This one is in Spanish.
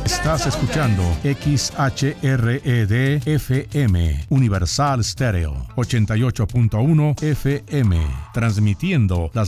Estás escuchando XHRED FM, Universal Stereo, 88.1 FM, transmitiendo las